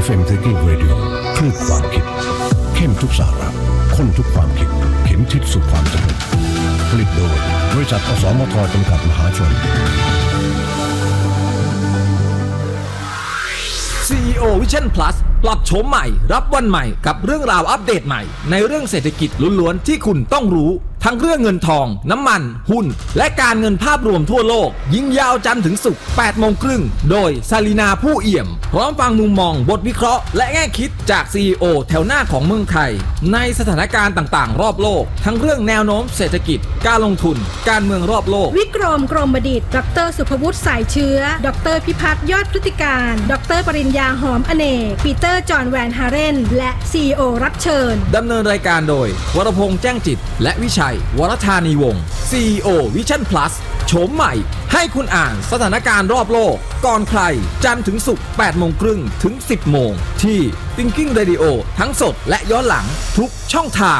FM Thinking Radio คลื่นความคิดเข้มทุกสาระข้นทุกความคิดเข็มทิศสู่ความสำเร็จผลิตโดยบริษัทอสมทจำกัดมหาชน CEO Vision Plus ปรับโฉมใหม่รับวันใหม่กับเรื่องราวอัปเดตใหม่ในเรื่องเศรษฐกิจล้วนๆที่คุณต้องรู้ทั้งเรื่องเงินทองน้ำมันหุ้นและการเงินภาพรวมทั่วโลกยิ่งยาวจันทร์ถึงศุกร์ 8:30 โดยซาลีนาผู้เอี่ยมพร้อมฟังมุมมองบทวิเคราะห์และแง่คิดจาก CEO แถวหน้าของเมืองไทยในสถานการณ์ต่างๆรอบโลกทั้งเรื่องแนวโน้มเศรษฐกิจการลงทุนการเมืองรอบโลกวิกรมกรมดิษฐ์ดรสุภวุฒิสายเชื้อดรพิพัฒน์ยอดพฤติการดรปริญญาหอมอเนกปีเตอร์จอห์นแวนฮาเรนและ CEO รับเชิญดำเนินรายการโดยวรพงษ์แจ้งจิตและวิชัยวรธานีวงศ์ CEO Vision Plus โฉมใหม่ให้คุณอ่านสถานการณ์รอบโลกก่อนใครจันทร์ถึงศุกร์ 8:30 ถึง 10 โมงที่ Thinking Radio ทั้งสดและย้อนหลังทุกช่องทาง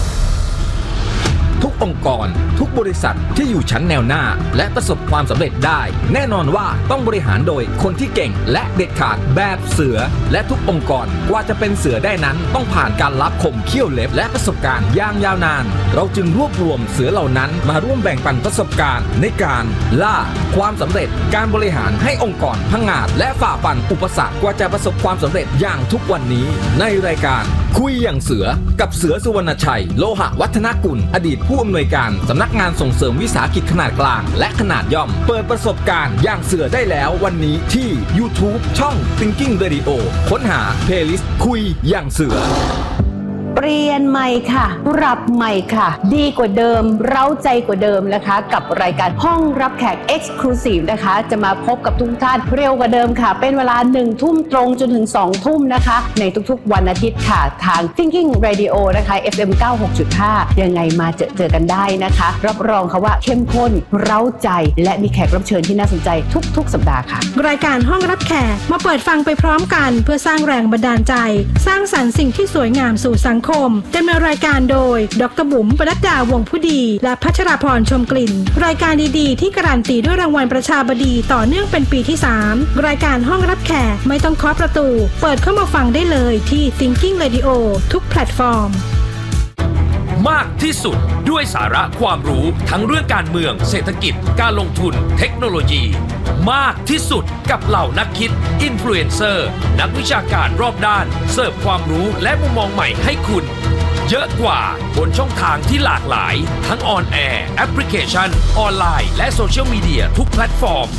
ทุกองค์กรทุกบริษัทที่อยู่ชั้นแนวหน้าและประสบความสำเร็จได้แน่นอนว่าต้องบริหารโดยคนที่เก่งและเด็ดขาดแบบเสือและทุกองค์กรกว่าจะเป็นเสือได้นั้นต้องผ่านการลับคมเขี้ยวเล็บและประสบการณ์อย่างยาวนานเราจึงรวบรวมเสือเหล่านั้นมาร่วมแบ่งปันประสบการณ์ในการล่าความสำเร็จการบริหารให้องค์กรพังงาดและฝ่าฟันอุปสรรคกว่าจะประสบความสำเร็จอย่างทุกวันนี้ในรายการคุยอย่างเสือกับเสือสุวรรณชัยโลหะวัฒนกุลอดีตผู้อำนวยการสำนักงานส่งเสริมวิสาหกิจขนาดกลางและขนาดย่อมเปิดประสบการณ์อย่างเสือได้แล้ววันนี้ที่ YouTube ช่อง Thinking Radio ค้นหา Playlist คุยอย่างเสือเปลี่ยนใหม่ค่ะปรับใหม่ค่ะดีกว่าเดิมเร้าใจกว่าเดิมนะคะกับรายการห้องรับแขก Exclusive นะคะจะมาพบกับทุกท่านเร็วกว่าเดิมค่ะเป็นเวลา 1 ทุ่มตรงจนถึง 2 ทุ่มนะคะในทุกๆวันอาทิตย์ค่ะทาง Thinking Radio นะคะ FM 96.5 ยังไงมาเจอกันได้นะคะรับรองค่ะว่าเข้มข้นเร้าใจและมีแขกรับเชิญที่น่าสนใจทุกสัปดาห์ค่ะรายการห้องรับแขกมาเปิดฟังไปพร้อมกันเพื่อสร้างแรงบันดาลใจสร้างสรรค์สิ่งที่สวยงามสู่สังคมดำเนินรายการโดยดร.บุ๋มปนัดดาวงผู้ดีและพัชราพรชมกลิ่นรายการดีๆที่การันตีด้วยรางวัลประชาบดีต่อเนื่องเป็นปีที่ 3รายการห้องรับแขกไม่ต้องเคาะประตูเปิดเข้ามาฟังได้เลยที่ Thinking Radio ทุกแพลตฟอร์มมากที่สุดด้วยสาระความรู้ทั้งเรื่องการเมืองเศรษฐกิจการลงทุนเทคโนโลยีมากที่สุดกับเหล่านักคิดอินฟลูเอนเซอร์นักวิชาการรอบด้านเสิร์ฟความรู้และมุมมองใหม่ให้คุณเยอะกว่าบนช่องทางที่หลากหลายทั้งออนแอร์แอปพลิเคชันออนไลน์และโซเชียลมีเดียทุกแพลตฟอร์ม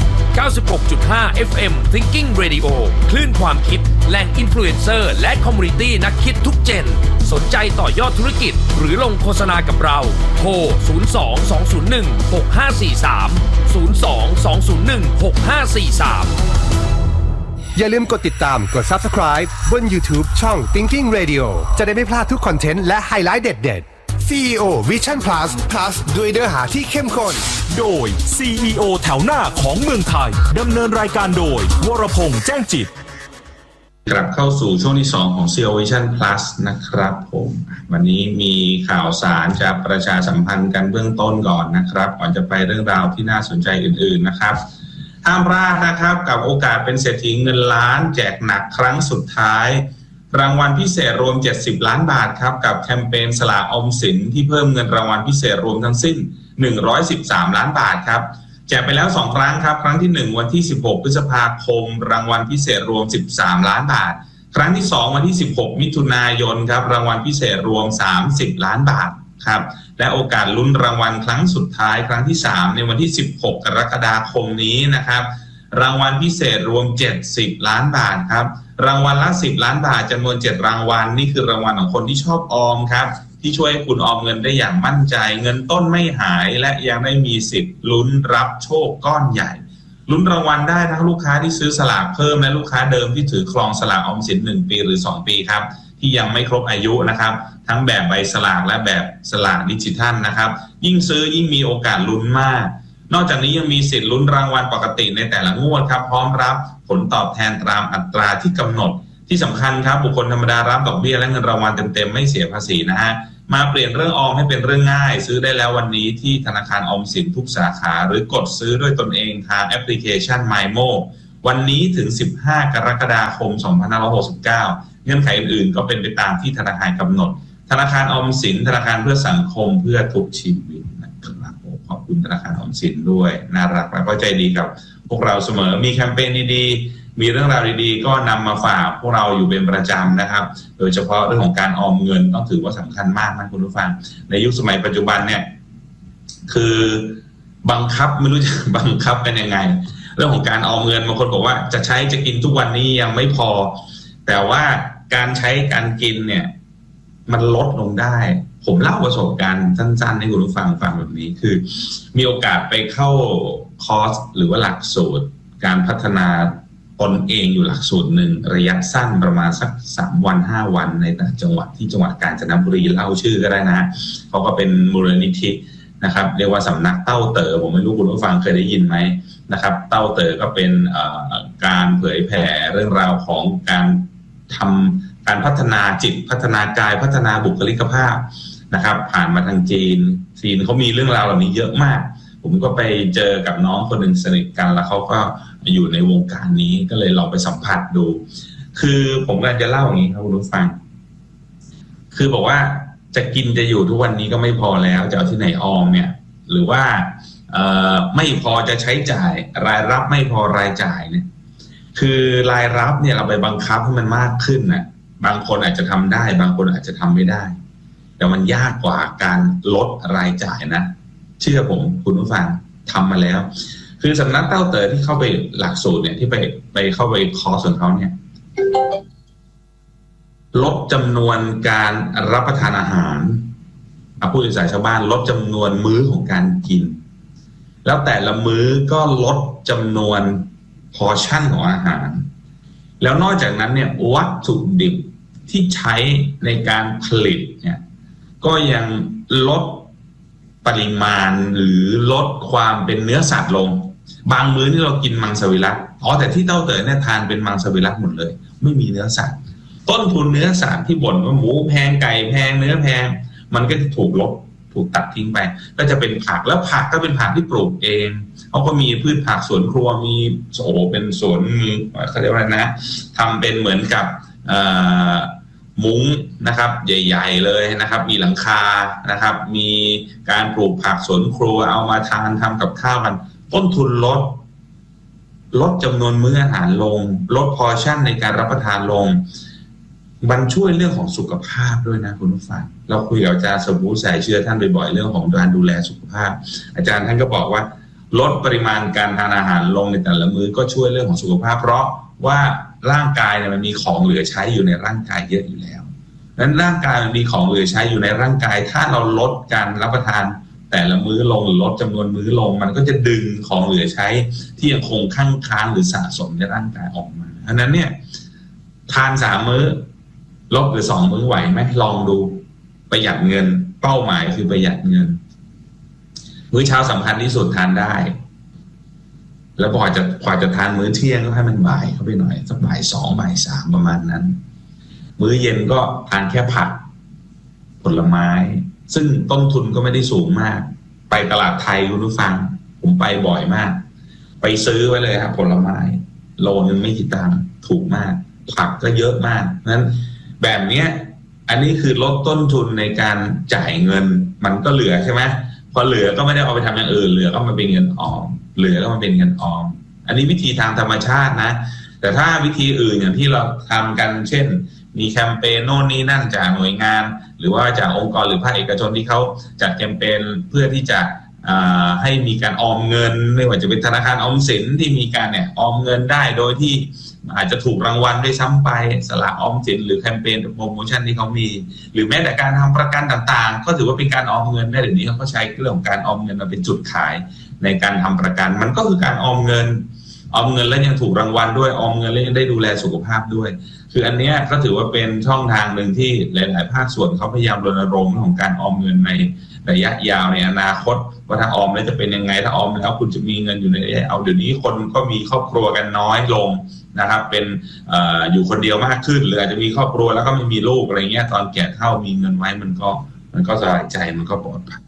96.5 FM Thinking Radio คลื่นความคิดแหล่งอินฟลูเอนเซอร์และคอมมูนิตี้นักคิดทุกเจนสนใจต่อยอดธุรกิจหรือลงโฆษณากับเราโทร 02-201-6543 02-201-6543 อย่าลืมกดติดตามกด Subscribe บน YouTube ช่อง Thinking Radio จะได้ไม่พลาดทุกคอนเทนต์และไฮไลท์เด็ดๆ CEO Vision Plus ด้วยเนื้อหาที่เข้มข้นโดย CEO แถวหน้าของเมืองไทยดำเนินรายการโดยวรพงษ์แจ้งจิตกลับเข้าสู่ช่วงที่2ของ CEO Vision Plus นะครับผมวันนี้มีข่าวสารจะประชาสัมพันธ์กันเบื้องต้นก่อนนะครับก่อนจะไปเรื่องราวที่น่าสนใจอื่นๆนะครับห้ามพลาดนะครับกับโอกาสเป็นเศรษฐีเงินล้านแจกหนักครั้งสุดท้ายรางวัลพิเศษรวม70ล้านบาทครับกับแคมเปญสลากออมสินที่เพิ่มเงินรางวัลพิเศษรวมทั้งสิ้น113ล้านบาทครับแจกไปแล้ว2ครั้งครับครั้งที่1วันที่16พฤษภาคมรางวัลพิเศษรวม13ล้านบาทครั้งที่2วันที่16มิถุนายนครับรางวัลพิเศษรวม30ล้านบาทครับและโอกาสลุ้นรางวัลครั้งสุดท้ายครั้งที่3ในวันที่16กรกฎาคมนี้นะครับรางวัลพิเศษรวม70ล้านบาทครับรางวัลละ10ล้านบาทจำนวน7รางวัลนี่คือรางวัลของคนที่ชอบออมครับที่ช่วยให้คุณออมเงินได้อย่างมั่นใจเงินต้นไม่หายและยังได้มีสิทธิ์ลุ้นรับโชคก้อนใหญ่ลุ้นรางวัลได้ทั้งลูกค้าที่ซื้อสลากเพิ่มและลูกค้าเดิมที่ถือครองสลากออมสิน1ปีหรือ2ปีครับที่ยังไม่ครบอายุนะครับทั้งแบบใบสลากและแบบสลากดิจิทัลนะครับยิ่งซื้อยิ่งมีโอกาสลุ้นมากนอกจากนี้ยังมีสิทธิ์ลุ้นรางวัลปกติในแต่ละงวดครับพร้อมรับผลตอบแทนตามอัตราที่กำหนดที่สำคัญครับบุคคลธรรมดารับดอกเบี้ยและเงินรางวัลเต็มๆไม่เสียภาษีนะฮะมาเปลี่ยนเรื่องออมให้เป็นเรื่องง่ายซื้อได้แล้ววันนี้ที่ธนาคารออมสินทุกสาขาหรือกดซื้อด้วยตนเองทางแอปพลิเคชัน MyMo วันนี้ถึง15กรกฎาคม2569เงื่อนไขอื่นๆก็เป็นไปตามที่ธนาคารกำหนดธนาคารออมสินธนาคารเพื่อสังคมเพื่อทุกชีวิตนะครับขอบคุณธนาคารออมสินด้วยน่ารักและก็ใจดีกับพวกเราเสมอมีแคมเปญดีๆมีเรื่องราวดีๆก็นำมาฝากพวกเราอยู่เป็นประจำนะครับโดยเฉพาะเรื่องของการออมเงินต้องถือว่าสำคัญมากนะคุณผู้ฟังในยุคสมัยปัจจุบันเนี่ยคือบังคับไม่รู้จะบังคับเป็นยังไงเรื่องของการออมเงินบางคนบอกว่าจะใช้จะกินทุกวันนี้ยังไม่พอแต่ว่าการใช้การกินเนี่ยมันลดลงได้ผมเล่าประสบการณ์สั้นๆให้คุณผู้ฟังฟังแบบนี้คือมีโอกาสไปเข้าคอร์สหรือว่าหลักสูตรการพัฒนาตนเองอยู่หลักสูตรหนึ่งระยะสั้นประมาณสัก3 วัน 5 วันในต่างจังหวัดที่จังหวัดกาญจนบุรีเล่าชื่อก็ได้นะเขาก็เป็นมูลนิธินะครับเรียกว่าสำนักเต้าเต๋อผมไม่รู้คุณผู้ฟังเคยได้ยินไหมนะครับเต้าเต๋อก็เป็นการเผยแผ่เรื่องราวของการทำการพัฒนาจิตพัฒนากายพัฒนาบุคลิกภาพนะครับผ่านมาทางจีนเขามีเรื่องราวเหล่านี้เยอะมากผมก็ไปเจอกับน้องคนหนึ่งสนิทกันแล้วเขาก็อยู่ในวงการนี้ก็เลยลองไปสัมผัสดูคือผมก็จะเล่าอย่างนี้ครับคุณผู้ฟังคือบอกว่าจะกินจะอยู่ทุกวันนี้ก็ไม่พอแล้วจะเอาที่ไหนออมเนี่ยหรือว่าไม่พอจะใช้จ่ายรายรับไม่พอรายจ่ายเนี่ยคือรายรับเนี่ยเราไปบังคับให้มันมากขึ้นนะบางคนอาจจะทำได้บางคนอาจจะทำไม่ได้แต่มันยากกว่าการลดรายจ่ายนะเชื่อผมคุณผู้ฟังทำมาแล้วคือสำนักเต้าเต๋อที่เข้าไปหลักสูตรเนี่ยที่ไปเข้าไปคอร์สของเขาเนี่ยลดจำนวนการรับประทานอาหารผู้สื่อสารชาวบ้านลดจำนวนมื้อของการกินแล้วแต่ละมื้อก็ลดจำนวนพอร์ชั่นของอาหารแล้วนอกจากนั้นเนี่ยวัตถุดิบที่ใช้ในการผลิตเนี่ยก็ยังลดปริมาณหรือลดความเป็นเนื้อสัตว์ลงบางมื้อที่เรากินมังสวิรัติแต่ที่เต้าเต๋อเนี่ยทานเป็นมังสวิรัติหมดเลยไม่มีเนื้อสัตว์ต้นทุนเนื้อสัตว์ที่บ่นว่าหมูแพงไก่แพงเนื้อแพงมันก็จะถูกลดถูกตัดทิ้งไปก็จะเป็นผักแล้วผักก็เป็นผักที่ปลูกเองเขาก็มีพืชผักสวนครัวมีเป็นสวนเขาเรียกว่านะทำเป็นเหมือนกับมุ้งนะครับใหญ่ๆเลยนะครับมีหลังคานะครับมีการปลูกผักสวนครัวเอามาทานทำกับข้าวกันต้นทุนลดจำนวนมื้ออาหารลงลดพอร์ชั่นในการรับประทานลงมันช่วยเรื่องของสุขภาพด้วยนะคุณผู้ฟังเราคุยกับอาจารย์สมบูรณ์สายเชื้อท่านบ่อยๆเรื่องของการดูแลสุขภาพอาจารย์ท่านก็บอกว่าลดปริมาณการทานอาหารลงในแต่ละมื้อก็ช่วยเรื่องของสุขภาพเพราะว่าร่างกายเนี่ยมันมีของเหลือใช้อยู่ในร่างกายเยอะอยู่แล้วนั้นร่างกายมันมีของเหลือใช้อยู่ในร่างกายถ้าเราลดการรับประทานแต่ละมื้อลงหรือลดจำนวนมื้อลงมันก็จะดึงของเหลือใช้ที่ยังคงคั่งค้างหรือสะสมในร่างกายออกมาอันนั้นเนี่ยทาน3 มื้อลดเหลือ2 มื้อไหวไหมลองดูประหยัดเงินเป้าหมายคือประหยัดเงินมื้อเช้าสำคัญที่สุดทานได้แล้วพอจะทานมื้อเที่ยงก็ให้มันบ่ายเข้าไปหน่อยสักบ่าย 2 บ่าย 3ประมาณนั้นมื้อเย็นก็ทานแค่ผักผลไม้ซึ่งต้นทุนก็ไม่ได้สูงมากไปตลาดไทยคุณผู้ฟังผมไปบ่อยมากไปซื้อไว้เลยครับผลไม้โลนึงไม่กี่ตังค์ถูกมากผักก็เยอะมากนั้นแบบนี้อันนี้คือลดต้นทุนในการจ่ายเงินมันก็เหลือใช่ไหมพอเหลือก็ไม่ได้เอาไปทำอย่างอื่นเหลือก็มาเป็นเงินออมเหลือก็มาเป็นเงินออมอันนี้วิธีทางธรรมชาตินะแต่ถ้าวิธีอื่นอย่างที่เราทำกันเช่นมีแคมเปญโน่นนี่นั่นจากหน่วยงานหรือว่าจากองค์กรหรือภาคเอกชนที่เขาจัดแคมเปญเพื่อที่จะให้มีการออมเงินไม่ว่าจะเป็นธนาคารออมสินที่มีการเนี่ยออมเงินได้โดยที่อาจจะถูกรางวัลด้วยซ้ำไปสลากออมสินหรือแคมเปญโปรโมชั่นที่เขามีหรือแม้แต่การทำประกันต่างๆก็ถือว่าเป็นการออมเงินได้เดี๋ยวนี้เขาก็ใช้เรื่องของการออมเงินมาเป็นจุดขายในการทำประกันมันก็คือการออมเงินแล้วยังถูกรางวัลด้วยออมเงินแล้วยังได้ดูแลสุขภาพด้วยคืออันนี้ก็ถือว่าเป็นช่องทางหนึ่งที่หลายๆภาคส่วนเขาพยายามรณรงค์ของการออมเงินในระยะยาวในอนาคตว่าถ้าออมแล้วจะเป็นยังไงถ้าออมแล้วคุณจะมีเงินอยู่ในระยะเดี๋ยวนี้คนก็มีครอบครัวกันน้อยลงนะครับเป็นอยู่คนเดียวมากขึ้นหรืออาจจะมีครอบครัวแล้วก็ไม่มีลูกอะไรเงี้ยตอนแก่เฒ่ามีเงินไว้มันก็สบายใจมันก็ปลอดภัย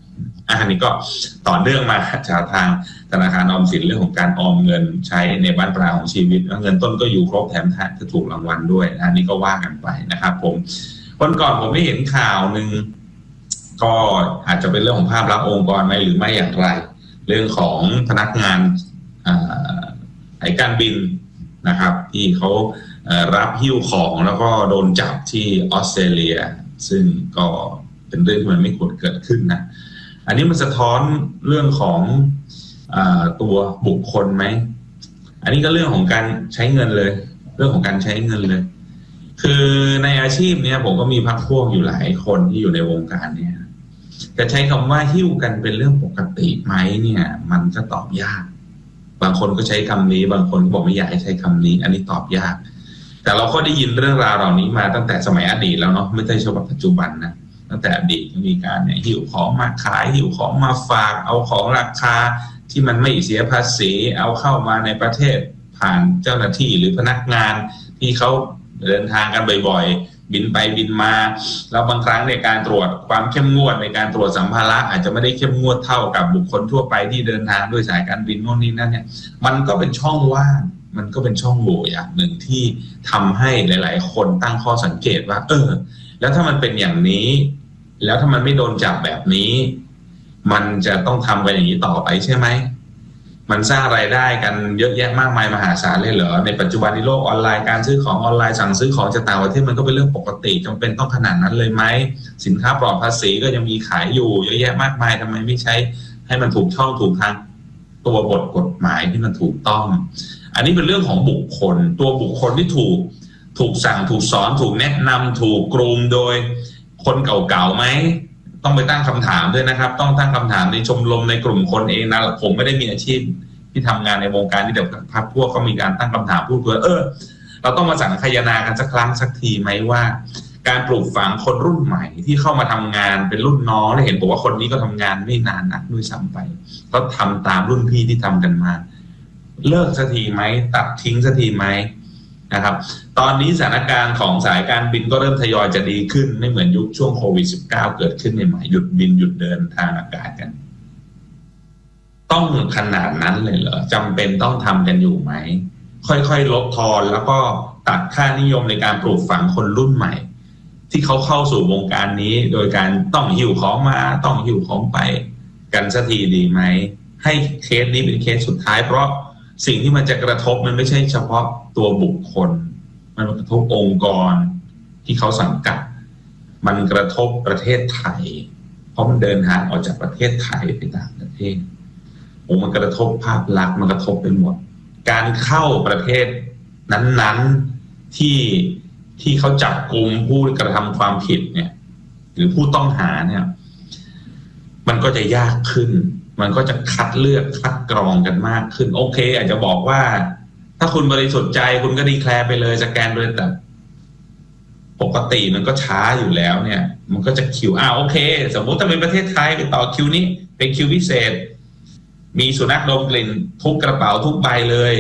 อันนี้ก็ต่อเนื่องมาจากทางธนาคารออมสินเรื่องของการออมเงินใช้ในบ้านปลายของชีวิตเงินต้นก็อยู่ครบแถมจะถูกรางวัลด้วยอันนี้ก็ว่ากันไปนะครับผมวันก่อนผมได้เห็นข่าวหนึ่งก็อาจจะเป็นเรื่องของภาพลักษณ์องค์กรไหมหรือไม่อย่างไรเรื่องของพนักงานสายการบินนะครับที่เขารับหิ้วของแล้วก็โดนจับที่ออสเตรเลียซึ่งก็เป็นเรื่องที่มันไม่ควรเกิดขึ้นนะอันนี้มันสะท้อนเรื่องของตัวบุคคลไหมอันนี้ก็เรื่องของการใช้เงินเลยเรื่องของการใช้เงินเลยคือในอาชีพเนี้ยผมก็มีพรรคพวกอยู่หลายคนที่อยู่ในวงการเนี้ยจะใช้คำว่าหิ้วกันเป็นเรื่องปกติไหมเนี่ยมันก็ตอบยากบางคนก็ใช้คำนี้บางคนก็บอกไม่อยากให้ใช้คำนี้อันนี้ตอบยากแต่เราก็ได้ยินเรื่องราวเหล่านี้มาตั้งแต่สมัยอดีตแล้วเนาะไม่ใช่เฉพาะปัจจุบันนะตั้งแต่อดีตมีการเนี่ยหิ้วของมาขายหิ้วของมาฝากเอาของราคาที่มันไม่เสียภาษีเอาเข้ามาในประเทศผ่านเจ้าหน้าที่หรือพนักงานที่เขาเดินทางกันบ่อยๆบินไปบินมาแล้วบางครั้งในการตรวจความเข้มงวดในการตรวจสัมภาระอาจจะไม่ได้เข้มงวดเท่ากับบุคคลทั่วไปที่เดินทางด้วยสายการบินโน่นนี่นั่นเนี่ยมันก็เป็นช่องว่างมันก็เป็นช่องโหว่อย่างหนึ่งที่ทำให้หลายๆคนตั้งข้อสังเกตว่าแล้วถ้ามันเป็นอย่างนี้แล้วถ้ามันไม่โดนจับแบบนี้มันจะต้องทำกันอย่างนี้ต่อไปใช่ไหมมันสร้างรายได้กันเยอะแยะมากมายมหาศาลเลยเหรอในปัจจุบันในโลกออนไลน์การซื้อของออนไลน์สั่งซื้อของจากต่างประเทศมันก็เป็นเรื่องปกติจำเป็นต้องขนาดนั้นเลยไหมสินค้าปลอดภาษีก็ยังมีขายอยู่เยอะแยะมากมายทำไมไม่ใช้ให้มันถูกช่องถูกทางตัวบทกฎหมายที่มันถูกต้องอันนี้เป็นเรื่องของบุคคลตัวบุคคลที่ถูกสั่งถูกสอนถูกแนะนำถูกกลุ่มโดยคนเก่าๆไหมต้องไปตั้งคำถามด้วยนะครับต้องตั้งคำถามในชมรมในกลุ่มคนเองนะผมไม่ได้มีอาชีพที่ทำงานในวงการที่เดี๋ยวพรรคพวกเขามีการตั้งคำถามพูดคุยเราต้องมาสังคายนากันสักครั้งสักทีไหมว่าการปลูกฝังคนรุ่นใหม่ที่เข้ามาทำงานเป็นรุ่นน้องและเห็นบอกว่าคนนี้ก็ทำงานไม่นานนักด้วยซ้ำไปก็ทำตามรุ่นพี่ที่ทำกันมาเลิกสักทีไหมตัดทิ้งสักทีไหมนะครับตอนนี้สถานการณ์ของสายการบินก็เริ่มทยอยจะดีขึ้นไม่เหมือนยุคช่วงโควิด -19 เกิดขึ้นใหม่ๆหยุดบินหยุดเดินทางอากาศกันต้องขนาดนั้นเลยเหรอจำเป็นต้องทำกันอยู่ไหมค่อยๆลดทอนแล้วก็ตัดค่านิยมในการปลูกฝังคนรุ่นใหม่ที่เขาเข้าสู่วงการนี้โดยการต้องหิ้วของมาต้องหิ้วของไปกันสักทีดีไหมให้เคสนี้เป็นเคสสุดท้ายเพราะสิ่งที่มันจะกระทบมันไม่ใช่เฉพาะตัวบุคคลมันกระทบองค์กรที่เขาสังกัดมันกระทบประเทศไทยเพราะมันเดินทางออกจากประเทศไทยไปต่างประเทศมันกระทบภาพลักษณ์มันกระทบไปหมดการเข้าประเทศนั้นๆที่เขาจับกุมผู้กระทำความผิดเนี่ยหรือผู้ต้องหาเนี่ยมันก็จะยากขึ้นมันก็จะคัดเลือกคัดกรองกันมากขึ้นโอเคอาจจะบอกว่าถ้าคุณบริสุทธิ์ใจคุณก็ดีแคลร์ไปเลยสแกนเลยแต่ปกติมันก็ช้าอยู่แล้วเนี่ยมันก็จะคิวโอเคสมมุติถ้าเป็นประเทศไทยไปต่อคิวนี้เป็นคิวพิเศษมีสุนัขดมกลิ่นทุกกระเป๋าทุกใบเลย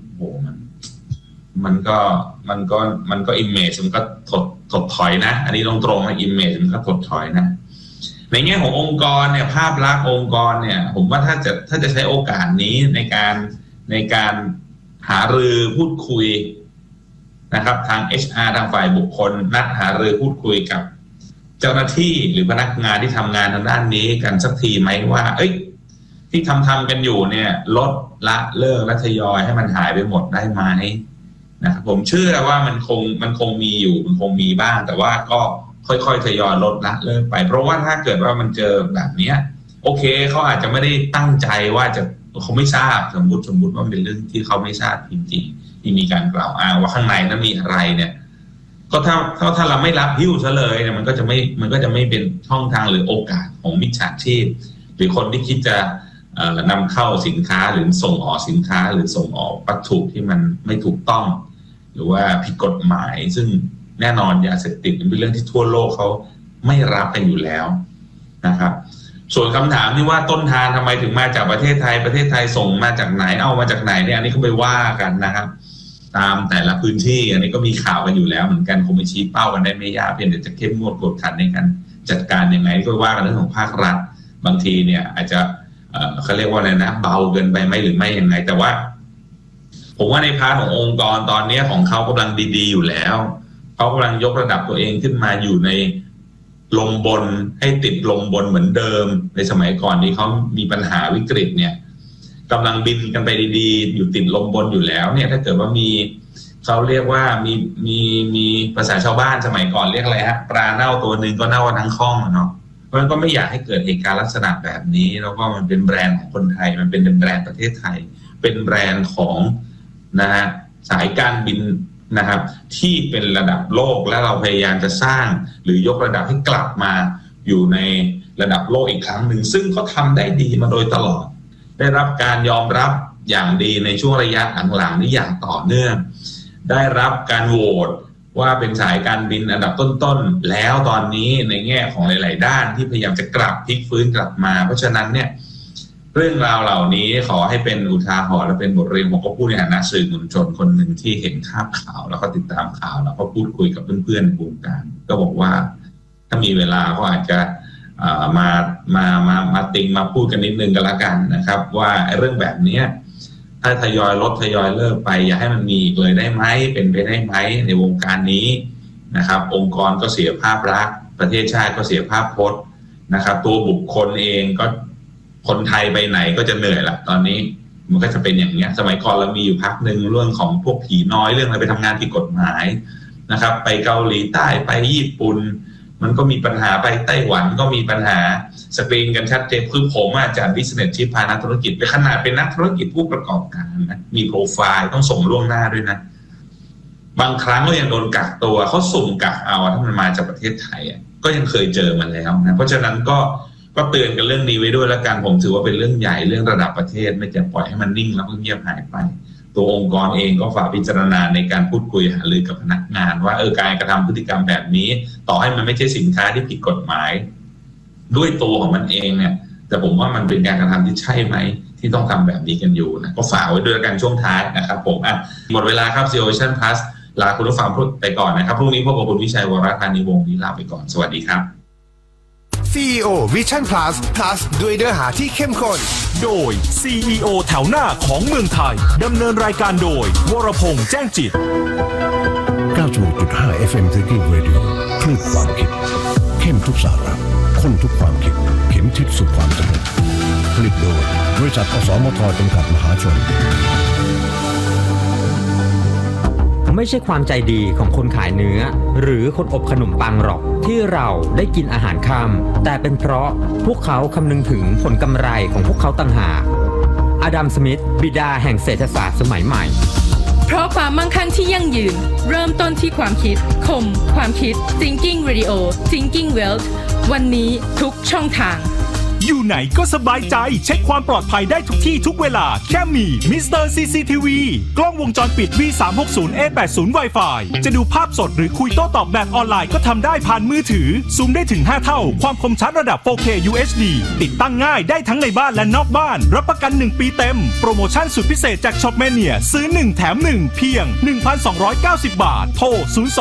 มันก็อิมเมจมันก็ถดถอยนะอันนี้ตรงๆนะอิมเมจมันก็ถดถอยนะในแง่ขององค์กรเนี่ยภาพลักษณ์องค์กรเนี่ยผมว่าถ้าจะใช้โอกาสนี้ในการหารือพูดคุยนะครับทาง HR ทางฝ่ายบุคคลนัดหารือพูดคุยกับเจ้าหน้าที่หรือพนักงานที่ทำงานทางด้านนี้กันสักทีไหมว่าที่ทำกันอยู่เนี่ยลดละเลิกและทยอยให้มันหายไปหมดได้ไหมนะครับผมเชื่อว่ามันคงมีอยู่มันคงมีบ้างแต่ว่าก็ค่อยๆทยอยลดละเลิกไปเพราะว่าถ้าเกิดว่ามันเจอแบบนี้โอเคเขาอาจจะไม่ได้ตั้งใจว่าเขาไม่ทราบสมมติว่าเป็นเรื่องที่เขาไม่ทราบจริงๆที่มีการกล่าวอ้างว่าข้างในนั้นมีอะไรเนี่ยก็ถ้าเราไม่รับหิ้วซะเลยเนี่ยมันก็จะไม่เป็นช่องทางหรือโอกาสของมิจฉาชีพหรือคนที่คิดจะนำเข้าสินค้าหรือส่งออกสินค้าหรือส่งออกวัตถุที่มันไม่ถูกต้องหรือว่าผิดกฎหมายซึ่งแน่นอนยาเสพติดเป็นเรื่องที่ทั่วโลกเขาไม่รับกันอยู่แล้วนะครับส่วนคำถามที่ว่าต้นทางทำไมถึงมาจากประเทศไทยส่งมาจากไหนเอามาจากไหนเนี่ยอันนี้ก็ไปว่ากันนะครับตามแต่ละพื้นที่อันนี้ก็มีข่าวกันอยู่แล้วเหมือนกันคงไปชี้เป้ากันได้ไม่ยากเพียงแต่จะเข้มงวดกวดขันในการจัดการยังไงก็ว่ากันเรื่องของภาครัฐบางทีเนี่ยอาจจะเขาเรียกว่าอะไรนะเบาเกินไปไหมหรือไม่ยังไงแต่ว่าผมว่าในพาร์ทขององค์กรตอนนี้ของเขากำลังดีๆอยู่แล้วเขากำลังยกระดับตัวเองขึ้นมาอยู่ในลมบนให้ติดลมบนเหมือนเดิมในสมัยก่อนที่เขามีปัญหาวิกฤตเนี่ยกำลังบินกันไปดีๆอยู่ติดลมบนอยู่แล้วเนี่ยถ้าเกิดว่ามีเขาเรียกว่ามีภาษาชาวบ้านสมัยก่อนเรียกอะไรฮะปลาเน่าตัวนึงก็เน่าทั้งคลองเนาะเพราะฉะนั้นก็ไม่อยากให้เกิดเหตุการณ์ลักษณะแบบนี้แล้วก็มันเป็นแบรนด์ของคนไทยมันเป็นแบรนด์ประเทศไทยเป็นแบรนด์ของนะฮะสายการบินนะครับที่เป็นระดับโลกและเราพยายามจะสร้างหรือยกระดับให้กลับมาอยู่ในระดับโลกอีกครั้งหนึ่งซึ่งเขาทำได้ดีมาโดยตลอดได้รับการยอมรับอย่างดีในช่วงระยะหลังๆนี้อย่างต่อเนื่องได้รับการโหวตว่าเป็นสายการบินอันดับต้นๆแล้วตอนนี้ในแง่ของหลายๆด้านที่พยายามจะกลับพลิกฟื้นกลับมาเพราะฉะนั้นเนี่ยเรื่องราวเหล่านี้ขอให้เป็นอุทาหรณ์และเป็นบทเรียนของผู้ในฐานะสื่อมวลชนคนหนึ่งที่เห็นภาพข่าวแล้วก็ติดตามข่าวแล้วก็พูดคุยกับเพื่อนๆในวงการก็บอกว่าถ้ามีเวลาก็อาจจะมาติงมาพูดกันนิดนึงกันละกันนะครับว่าเรื่องแบบนี้ถ้าทยอยลดทยอยเลิกไปอย่าให้มันมีอีกเลยได้ไหมเป็นไปได้ไหมในวงการนี้นะครับองค์กรก็เสียภาพลักษณ์ประเทศชาติก็เสียภาพพจน์นะครับตัวบุคคลเองก็คนไทยไปไหนก็จะเหนื่อยละตอนนี้มันก็จะเป็นอย่างเงี้ยสมัยก่อนเรามีอยู่พักหนึ่งเรื่องของพวกผีน้อยเรื่องอะไรไปทำงานผิดกฎหมายนะครับไปเกาหลีใต้ไปญี่ปุ่นมันก็มีปัญหาไปไต้หวันก็มีปัญหาสกรีนกันชัดเจนคือผมอาจารย์บิสเนสชิพพานักธุรกิจไปขนาดเป็นนักธุรกิจผู้ประกอบการนะมีโปรไฟล์ต้องส่งล่วงหน้าด้วยนะบางครั้งก็ยังโดนกักตัวเขาสุ่มกักเอาถ้ามันมาจากประเทศไทยก็ยังเคยเจอมาแล้วนะเพราะฉะนั้นก็เตือนกันเรื่องนี้ไว้ด้วยแล้วกันผมถือว่าเป็นเรื่องใหญ่เรื่องระดับประเทศไม่จะปล่อยให้มันนิ่งแล้วก็เงียบหายไปตัวองค์กรเองก็ฝากพิจารณาในการพูดคุยหารือกับพนักงานว่าการกระทำพฤติกรรมแบบนี้ต่อให้มันไม่ใช่สินค้าที่ผิดกฎหมายด้วยตัวของมันเองเนี่ยแต่ผมว่ามันเป็นการกระทำที่ใช่ไหมที่ต้องทำแบบนี้กันอยู่นะก็ฝากไว้ด้วยกันช่วงท้ายนะครับผมหมดเวลาครับ CEO Vision Plus ลาคุณผู้ฟังไปก่อนนะครับพรุ่งนี้พบกับคุณวิชัยวรธานีวงศ์นี้ลาไปก่อนสวัสดีครับ CEO Vision Plus ด้วยเนื้อหาที่เข้มข้นโดย CEO แถวหน้าของเมืองไทยดำเนินรายการโดยวรพงษ์แจ้งจิต 96.5 FM Thinking Radio คลื่นความคิดเข้มทุกสาระข้นทุกความคิดเข็มทิศสู่ความสำเร็จผลิตโดยบริษัทอสมทจำกัดมหาชนไม่ใช่ความใจดีของคนขายเนื้อหรือคนอบขนมปังหรอกที่เราได้กินอาหารค่ำแต่เป็นเพราะพวกเขาคำนึงถึงผลกำไรของพวกเขาต่างหากอดัม สมิธบิดาแห่งเศรษฐศาสตร์สมัยใหม่เพราะความมั่งคั่งที่ยั่งยืนเริ่มต้นที่ความคิดคมความคิด Thinking Radio Thinking Wealth วันนี้ทุกช่องทางอยู่ไหนก็สบายใจเช็คความปลอดภัยได้ทุกที่ทุกเวลาแค่มี Mr. CCTV กล้องวงจรปิด V360A80 Wi-Fi จะดูภาพสดหรือคุยโต้ตอบแบบออนไลน์ก็ทำได้ผ่านมือถือซูมได้ถึง5เท่าความคมชัดระดับ 4K UHD ติดตั้งง่ายได้ทั้งในบ้านและนอกบ้านรับประกัน1ปีเต็มโปรโมชั่นสุดพิเศษจาก Shopmania ซื้อ1แถม1เพียง 1,290 บาทโทร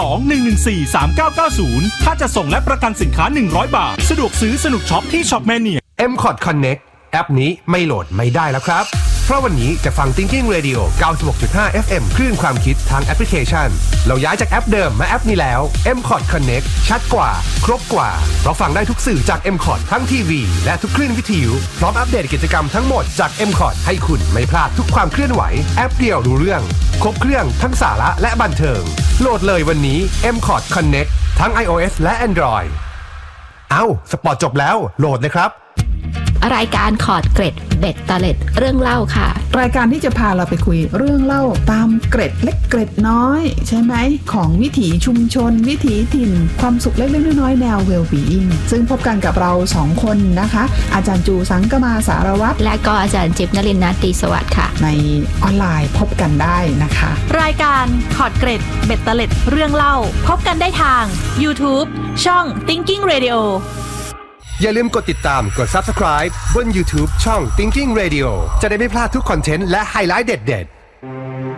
02-114-3990 ถ้าจะส่งและประกันสินค้า100 บาทสะดวกซื้อสนุกช็อปที่ Shopmania MCOT Connect แอปนี้ไม่โหลดไม่ได้แล้วครับเพราะวันนี้จะฟัง Thinking Radio 96.5 FM คลื่นความคิดทางแอปพลิเคชันเราย้ายจากแอปเดิมมาแอปนี้แล้ว MCOT Connect ชัดกว่าครบกว่าเพราะฟังได้ทุกสื่อจาก MCOT ทั้งทีวีและทุกคลื่นวิทยุพร้อมอัปเดตกิจกรรมทั้งหมดจาก MCOT ให้คุณไม่พลาดทุกความเคลื่อนไหวแอปเดียวรู้เรื่องครบเครื่องทั้งสาระและบันเทิงโหลดเลยวันนี้ MCOT Connect ทั้ง iOS และ Android สปอร์ตจบแล้วโหลดเลยครับรายการคอร์ดเกร็ดเบ็ดเตล็ดเรื่องเล่าค่ะรายการที่จะพาเราไปคุยเรื่องเล่าตามเกร็ดเล็กเกร็ดน้อยใช่ไหมของวิถีชุมชนวิถีถิ่นความสุขเล็กๆน้อยๆแนว well-being ซึ่งพบกันกับเรา2คนนะคะอาจารย์จูสังกมาสารวัตรและก็อาจารย์จิ๊บนฤนัท ตรีสวัสดิ์ค่ะในออนไลน์พบกันได้นะคะรายการคอร์ดเกร็ดเบ็ดเตล็ดเรื่องเล่าพบกันได้ทาง YouTube ช่อง Thinking Radio อย่าลืมกดติดตามกด Subscribe บน YouTube ช่อง Thinking Radio จะได้ไม่พลาดทุกคอนเทนต์และไฮไลท์เด็ดๆ